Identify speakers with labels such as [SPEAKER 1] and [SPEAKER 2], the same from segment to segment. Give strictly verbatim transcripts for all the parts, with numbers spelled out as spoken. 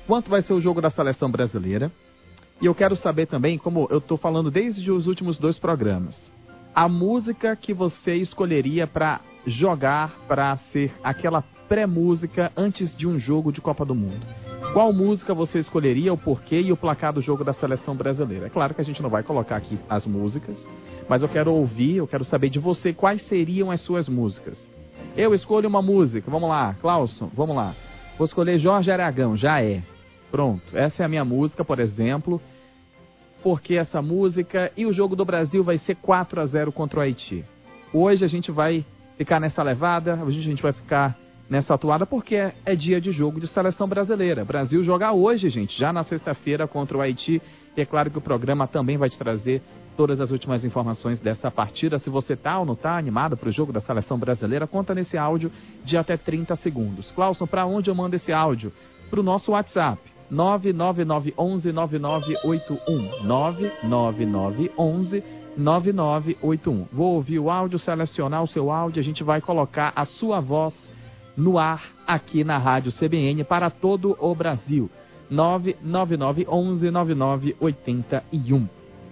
[SPEAKER 1] quanto vai ser o jogo da seleção brasileira. E eu quero saber também, como eu estou falando desde os últimos dois programas, a música que você escolheria para jogar, para ser aquela pré-música antes de um jogo de Copa do Mundo. Qual música você escolheria, o porquê e o placar do jogo da seleção brasileira? É claro que a gente não vai colocar aqui as músicas, mas eu quero ouvir, eu quero saber de você quais seriam as suas músicas. Eu escolho uma música, vamos lá, Clauson, vamos lá. Vou escolher Jorge Aragão, já é. Pronto, essa é a minha música, por exemplo. Porque essa música e o jogo do Brasil vai ser quatro a zero contra o Haiti. Hoje a gente vai ficar nessa levada, hoje a gente vai ficar nessa atuada porque é, é dia de jogo de seleção brasileira. Brasil joga hoje, gente, já na sexta-feira contra o Haiti. E é claro que o programa também vai te trazer todas as últimas informações dessa partida. Se você tá ou não tá animado para o jogo da seleção brasileira, conta nesse áudio de até trinta segundos. Clauson, para onde eu mando esse áudio? Para o nosso WhatsApp. nove nove nove um um nove nove oito um. nove nove nove um um nove nove oito um. Vou ouvir o áudio, selecionar o seu áudio, a gente vai colocar a sua voz no ar aqui na Rádio C B N para todo o Brasil. nove nove nove um um nove nove oito um.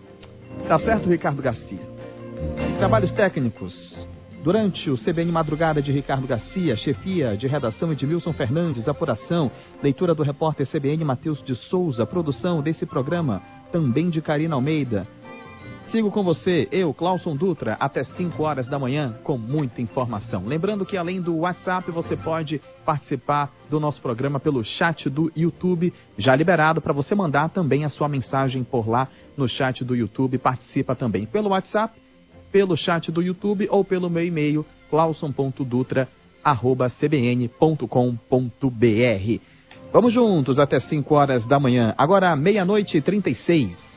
[SPEAKER 1] Tá certo, Ricardo Garcia? Trabalhos técnicos. Durante o C B N Madrugada de Ricardo Garcia, chefia de redação Edmilson Fernandes, apuração, leitura do repórter C B N Matheus de Souza, produção desse programa, também de Karina Almeida. Sigo com você, eu, Clauson Dutra, até cinco horas da manhã, com muita informação. Lembrando que além do WhatsApp, você pode participar do nosso programa pelo chat do YouTube, já liberado para você mandar também a sua mensagem por lá no chat do YouTube. Participa também pelo WhatsApp, pelo chat do YouTube ou pelo meu e-mail, clauson ponto dutra arroba c b n ponto com ponto b r. Vamos juntos até cinco horas da manhã. Agora, meia-noite e trinta e seis.